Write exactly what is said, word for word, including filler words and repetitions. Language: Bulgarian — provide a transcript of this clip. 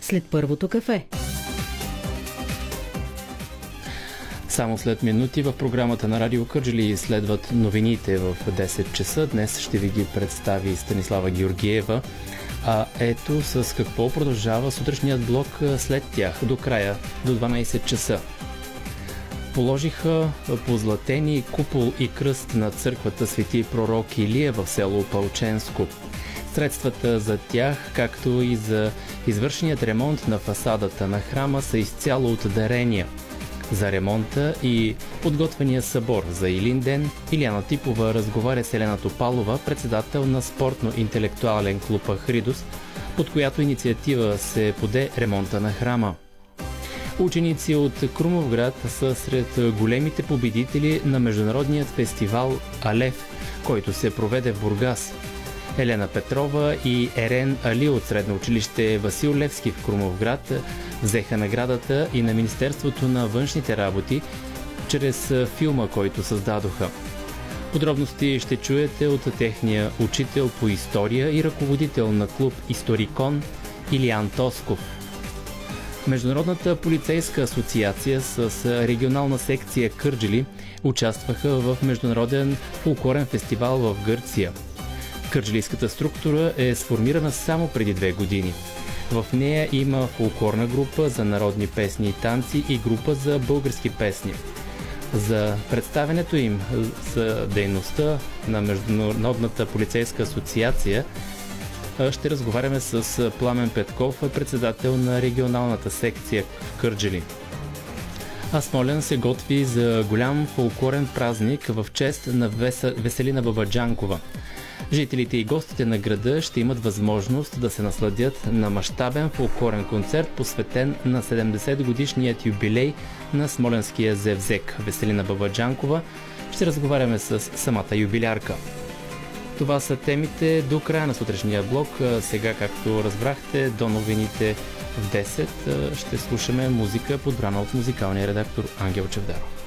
след първото кафе. Само след минути в програмата на Радио Кърджали следват новините в десет часа. Днес ще ви ги представи Станислава Георгиева. А ето с какво продължава сутрешният блок след тях до края, до дванайсет часа. Положиха позлатени купол и кръст на църквата Свети пророк Илия в село Палченско. Средствата за тях, както и за извършеният ремонт на фасадата на храма, са изцяло от дарения. За ремонта и подготвения събор за Илинден Илияна Типова разговаря с Елена Топалова, председател на спортно-интелектуален клуб Ахридос, под която инициатива се поде ремонта на храма. Ученици от Крумовград са сред големите победители на международният фестивал Алев, който се проведе в Бургас. Елена Петрова и Ерен Али от средно училище Васил Левски в Крумовград взеха наградата и на Министерството на външните работи чрез филма, който създадоха. Подробности ще чуете от техния учител по история и ръководител на клуб Историкон Илиян Тосков. Международната полицейска асоциация с регионална секция Кърджали участваха в международен фолклорен фестивал в Гърция. Кърджалийската структура е сформирана само преди две години. В нея има фолклорна група за народни песни и танци и група за български песни. За представянето им за дейността на Международната полицейска асоциация ще разговаряме с Пламен Петков, председател на регионалната секция в Кърджали. А Смолян се готви за голям фолклорен празник в чест на Веселина Бабаджанкова. Жителите и гостите на града ще имат възможност да се насладят на мащабен фолклорен концерт, посветен на седемдесетгодишният юбилей на смолянския зевзек Веселина Бабаджанкова. Ще разговаряме с самата юбилярка. Това са темите до края на сутрешния блок. Сега, както разбрахте, до новините в десет ще слушаме музика, подбрана от музикалния редактор Ангел Чавдаров.